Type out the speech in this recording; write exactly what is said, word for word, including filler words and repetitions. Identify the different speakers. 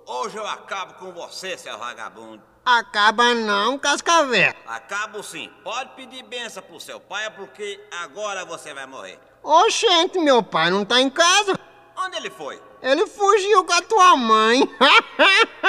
Speaker 1: Hoje eu acabo com você, seu vagabundo.
Speaker 2: Acaba não, cascavel.
Speaker 1: Acabo sim. Pode pedir benção pro seu pai, porque agora você vai morrer.
Speaker 2: Oxente, meu pai não tá em casa.
Speaker 1: Onde ele foi?
Speaker 2: Ele fugiu com a tua mãe.